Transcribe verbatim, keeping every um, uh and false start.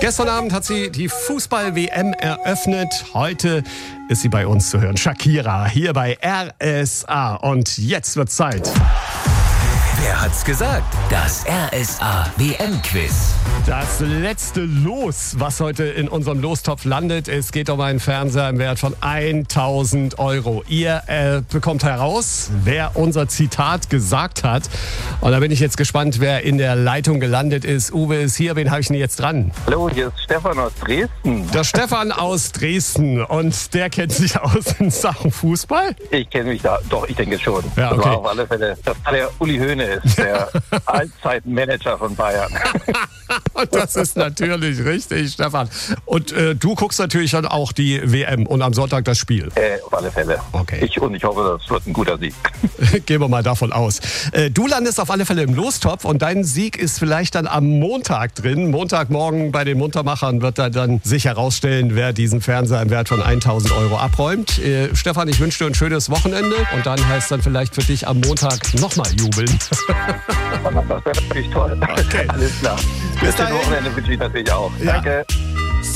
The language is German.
Gestern Abend hat sie die Fußball-W M eröffnet. Heute ist sie bei uns zu hören. Shakira hier bei R S A. Und jetzt wird Zeit. Wer hat's gesagt? Das R S A W M-Quiz. Das letzte Los, was heute in unserem Lostopf landet. Es geht um einen Fernseher im Wert von tausend Euro. Ihr äh, bekommt heraus, wer unser Zitat gesagt hat. Und da bin ich jetzt gespannt, wer in der Leitung gelandet ist. Uwe ist hier. Wen habe ich denn jetzt dran? Hallo, hier ist Stefan aus Dresden. Der Stefan aus Dresden. Und der kennt sich aus in Sachen Fußball? Ich kenne mich da, doch, ich denke schon. Ja, okay. Das war auf alle Fälle, das war der Uli Hoeneß, der Allzeitmanager von Bayern. Und das ist natürlich richtig, Stefan. Und äh, du guckst natürlich dann auch die W M und am Sonntag das Spiel. Äh, auf alle Fälle. Okay. Ich, und ich hoffe, das wird ein guter Sieg. Gehen wir mal davon aus. Äh, du landest auf alle Fälle im Lostopf und dein Sieg ist vielleicht dann am Montag drin. Montagmorgen bei den Muntermachern wird er dann sich herausstellen, wer diesen Fernseher im Wert von tausend Euro abräumt. Äh, Stefan, ich wünsche dir ein schönes Wochenende und dann heißt dann vielleicht für dich am Montag nochmal jubeln. Das wäre natürlich toll. Okay. Alles klar. Bis Bis zum dahin. Wochenende wünsche ich natürlich auch. Ja. Danke.